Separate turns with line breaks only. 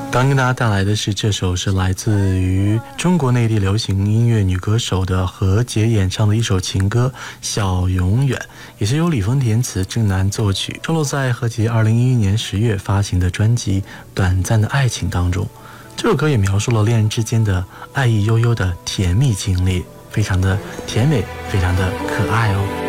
刚跟大家带来的是这首是来自于中国内地流行音乐女歌手的何洁演唱的一首情歌《小永远》，也是由李丰填词，郑楠作曲，收录在何洁2011年10月发行的专辑《短暂的爱情》当中。这首歌也描述了恋人之间的爱意悠悠的甜蜜经历，非常的甜美，非常的可爱哦。